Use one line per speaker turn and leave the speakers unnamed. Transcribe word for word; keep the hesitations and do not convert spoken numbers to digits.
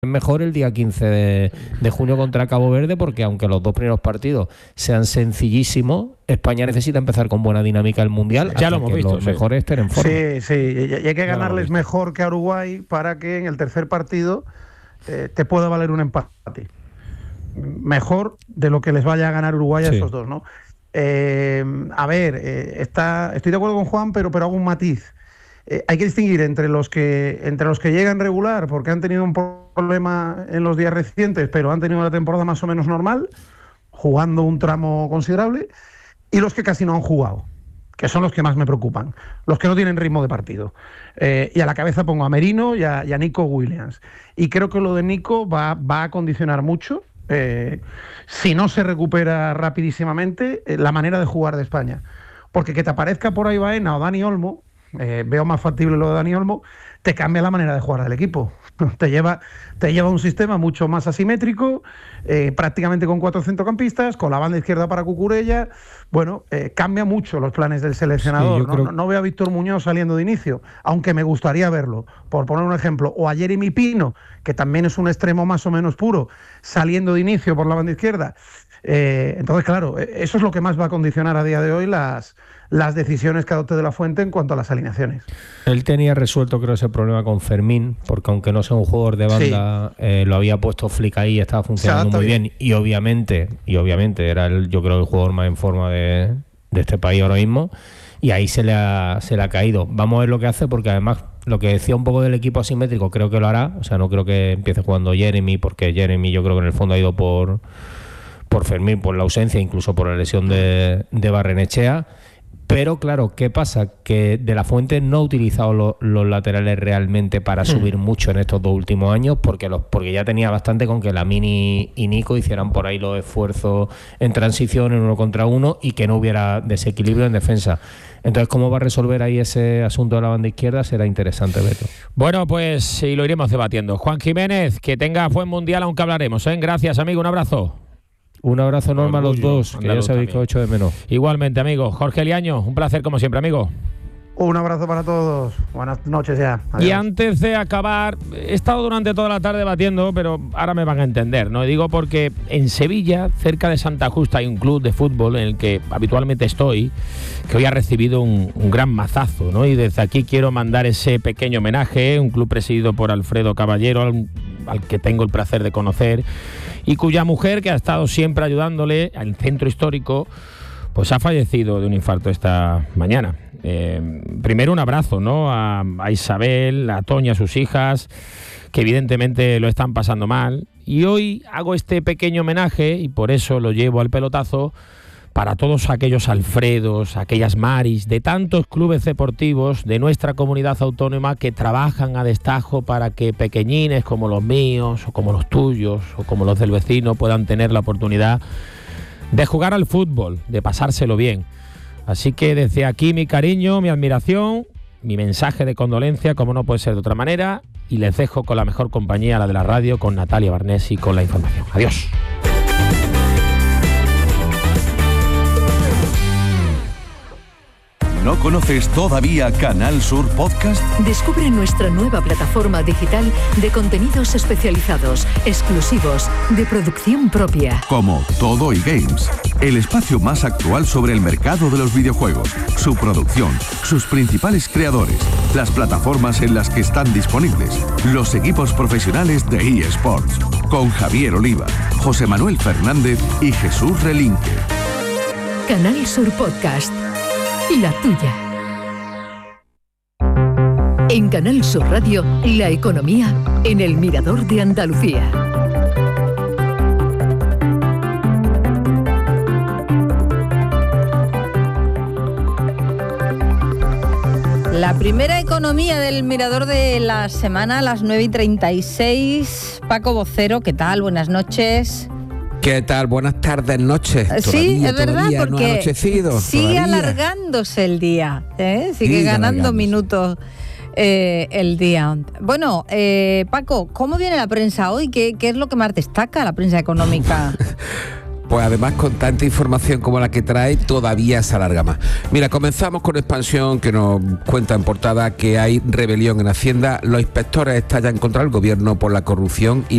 mejor el día quince de, de junio contra Cabo Verde, porque aunque los dos primeros partidos sean sencillísimos, España necesita empezar con buena dinámica el Mundial.
Ya lo hemos visto.
Los sí. mejores estén en forma.
Sí, sí, y hay que ganarles mejor que a Uruguay para que en el tercer partido eh, te pueda valer un empate. Mejor de lo que les vaya a ganar Uruguay a sí. esos dos, ¿no? Eh, a ver, eh, está, estoy de acuerdo con Juan, pero, pero hago un matiz. Eh, hay que distinguir entre los que entre los que llegan regular porque han tenido un problema en los días recientes, pero han tenido una temporada más o menos normal, jugando un tramo considerable, y los que casi no han jugado, que son los que más me preocupan, los que no tienen ritmo de partido. Eh, y a la cabeza pongo a Merino y a, y a Nico Williams. Y creo que lo de Nico va, va a condicionar mucho, eh, si no se recupera rapidísimamente, eh, la manera de jugar de España. Porque que te aparezca por ahí Baena o Dani Olmo, Eh, veo más factible lo de Dani Olmo, te cambia la manera de jugar del equipo. Te lleva, te lleva a un sistema mucho más asimétrico, eh, prácticamente con cuatro centrocampistas, con la banda izquierda para Cucurella. Bueno, eh, cambia mucho los planes del seleccionador. Sí, no, creo... no, no veo a Víctor Muñoz saliendo de inicio, aunque me gustaría verlo, por poner un ejemplo. O a Jeremy Pino, que también es un extremo más o menos puro, saliendo de inicio por la banda izquierda. Eh, entonces, claro, eso es lo que más va a condicionar a día de hoy las, las decisiones que adopte De la Fuente en cuanto a las alineaciones.
Él tenía resuelto, creo, ese problema con Fermín, porque aunque no sea un jugador de banda, sí. eh, lo había puesto Flick ahí y estaba funcionando muy bien. bien. Y obviamente, y obviamente era el, yo creo el jugador más en forma de, de este país ahora mismo. Y ahí se le, ha, se le ha caído. Vamos a ver lo que hace, porque además lo que decía un poco del equipo asimétrico, creo que lo hará. O sea, no creo que empiece jugando Jeremy, porque Jeremy yo creo que en el fondo ha ido por... por Fermín, por la ausencia, incluso por la lesión de, de Barrenechea. Pero claro, ¿qué pasa? Que De la Fuente no ha utilizado lo, los laterales realmente para subir mm. mucho en estos dos últimos años, porque los porque ya tenía bastante con que Lamine y Nico hicieran por ahí los esfuerzos en transición, en uno contra uno, y que no hubiera desequilibrio en defensa. Entonces, ¿cómo va a resolver ahí ese asunto de la banda izquierda? Será interesante verlo.
Bueno, pues sí, lo iremos debatiendo. Juan Jiménez, que tenga buen Mundial, aunque hablaremos, ¿eh? Gracias, amigo, un abrazo.
Un abrazo enorme a los dos, que ya sabéis que os echo de menos.
Igualmente, amigo. Jorge Liaño, un placer como siempre, amigo.
Un abrazo para todos. Buenas noches ya. Adiós.
Y antes de acabar, he estado durante toda la tarde debatiendo, pero ahora me van a entender, ¿no? Digo porque en Sevilla, cerca de Santa Justa, hay un club de fútbol en el que habitualmente estoy, que hoy ha recibido un, un gran mazazo, ¿no? Y desde aquí quiero mandar ese pequeño homenaje, un club presidido por Alfredo Caballero, al, al que tengo el placer de conocer, y cuya mujer, que ha estado siempre ayudándole al centro histórico, pues ha fallecido de un infarto esta mañana. Eh, primero un abrazo, ¿no? A, a Isabel, a Toña, a sus hijas, que evidentemente lo están pasando mal. Y hoy hago este pequeño homenaje, y por eso lo llevo al pelotazo, para todos aquellos Alfredos, aquellas Maris, de tantos clubes deportivos de nuestra comunidad autónoma que trabajan a destajo para que pequeñines como los míos, o como los tuyos, o como los del vecino, puedan tener la oportunidad de jugar al fútbol, de pasárselo bien. Así que desde aquí mi cariño, mi admiración, mi mensaje de condolencia, como no puede ser de otra manera, y les dejo con la mejor compañía, la de la radio, con Natalia Barnesi, con la información. Adiós.
¿No conoces todavía Canal Sur Podcast?
Descubre nuestra nueva plataforma digital de contenidos especializados, exclusivos, de producción propia.
Como Todo y Games, el espacio más actual sobre el mercado de los videojuegos, su producción, sus principales creadores, las plataformas en las que están disponibles, los equipos profesionales de eSports, con Javier Oliva, José Manuel Fernández y Jesús Relinque.
Canal Sur Podcast. La tuya. En Canal Sur Radio, la economía en el Mirador de Andalucía.
La primera economía del Mirador de la semana a las nueve y treinta y seis. Paco Vocero, ¿qué tal? Buenas noches.
¿Qué tal? Buenas tardes, noches.
Sí, todavía, es verdad, porque
no
sigue todavía. alargándose el día, ¿eh? sigue sí, ganando minutos eh, el día. Bueno, eh, Paco, ¿cómo viene la prensa hoy? ¿Qué, qué es lo que más destaca la prensa económica?
pues además con tanta información como la que trae, todavía se alarga más. Mira, comenzamos con Expansión, que nos cuenta en portada que hay rebelión en Hacienda. Los inspectores estallan contra el gobierno por la corrupción y